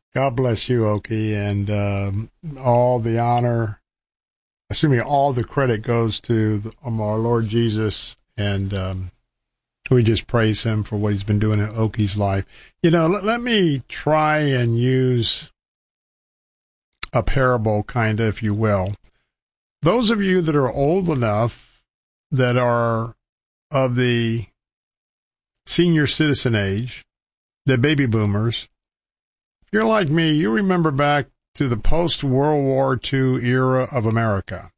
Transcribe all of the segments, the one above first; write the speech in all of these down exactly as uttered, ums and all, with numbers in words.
God bless you, Okie, and um, all the honor, assuming all the credit goes to the, um, our Lord Jesus, and um, we just praise him for what he's been doing in Okie's life. You know, let, let me try and use a parable, kind of, if you will. Those of you that are old enough, that are of the senior citizen age, the baby boomers, if you're like me, you remember back to the post-World War Two era of America.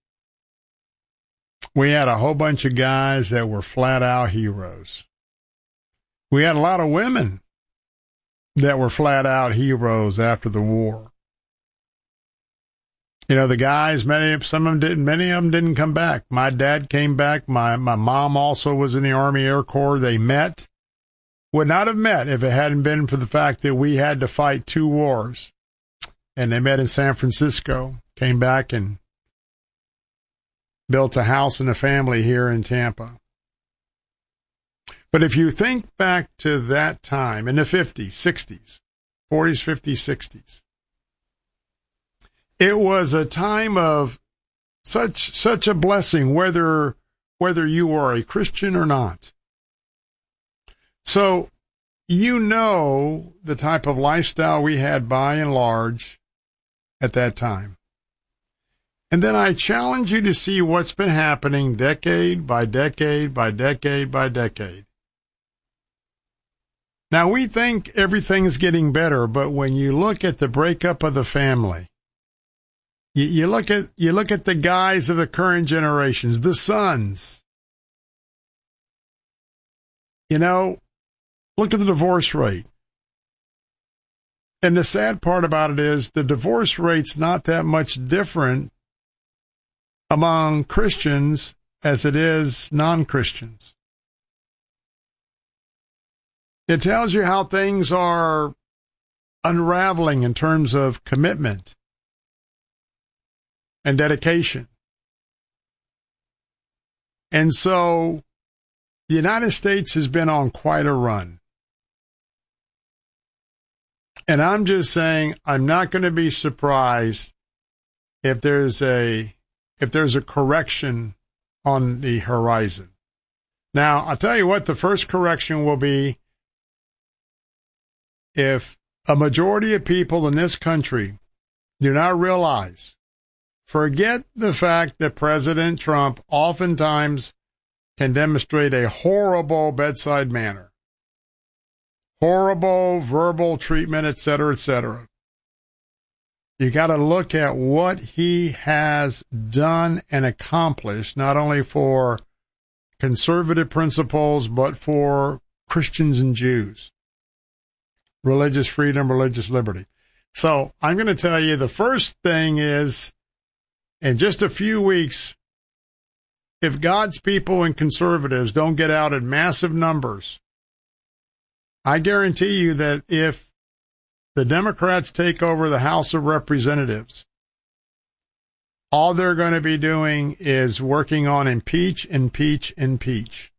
We had a whole bunch of guys that were flat-out heroes. We had a lot of women that were flat-out heroes after the war. You know, the guys, many, some of them didn't, many of them didn't come back. My dad came back. My, my mom also was in the Army Air Corps. They met. Would not have met if it hadn't been for the fact that we had to fight two wars. And they met in San Francisco, came back and built a house and a family here in Tampa. But if you think back to that time in the fifties, sixties, forties, fifties, sixties, it was a time of such such a blessing, whether whether you are a Christian or not. So, you know the type of lifestyle we had by and large at that time. And then I challenge you to see what's been happening decade by decade by decade by decade. Now, we think everything's getting better, but when you look at the breakup of the family, you, you look at you look at the guys of the current generations, the sons, you know, look at the divorce rate. And the sad part about it is the divorce rate's not that much different among Christians as it is non-Christians. It tells you how things are unraveling in terms of commitment and dedication. And so the United States has been on quite a run. And I'm just saying, I'm not going to be surprised if there's a if there's a correction on the horizon. Now, I'll tell you what, the first correction will be if a majority of people in this country do not realize, forget the fact that President Trump oftentimes can demonstrate a horrible bedside manner, horrible verbal treatment, et cetera, et cetera. You got to look at what he has done and accomplished, not only for conservative principles, but for Christians and Jews. Religious freedom, religious liberty. So I'm going to tell you the first thing is, in just a few weeks, if God's people and conservatives don't get out in massive numbers, I guarantee you that if the Democrats take over the House of Representatives, all they're going to be doing is working on impeach, impeach, impeach.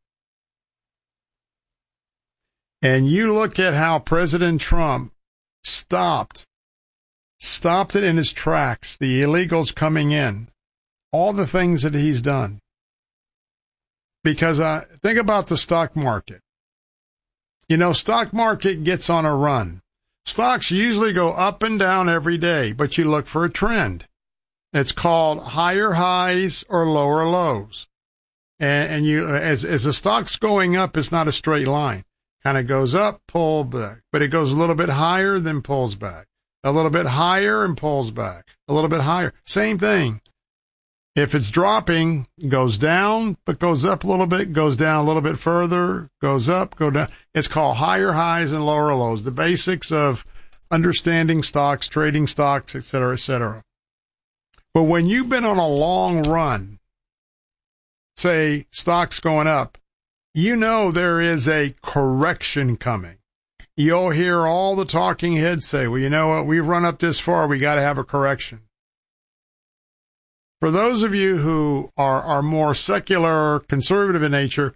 And you look at how President Trump stopped, stopped it in his tracks, the illegals coming in, all the things that he's done. Because uh, think about the stock market. You know, stock market gets on a run. Stocks usually go up and down every day, but you look for a trend. It's called higher highs or lower lows. And, and you, as, as the stock's going up, it's not a straight line. Kind of goes up, pull back, but it goes a little bit higher, then pulls back. A little bit higher and pulls back. A little bit higher. Same thing. If it's dropping, goes down, but goes up a little bit, goes down a little bit further, goes up, go down. It's called higher highs and lower lows, the basics of understanding stocks, trading stocks, et cetera, et cetera. But when you've been on a long run, say stocks going up, you know there is a correction coming. You'll hear all the talking heads say, well, you know what, we've run up this far, we got to have a correction. For those of you who are, are more secular, conservative in nature,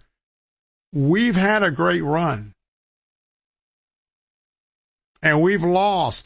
we've had a great run. And we've lost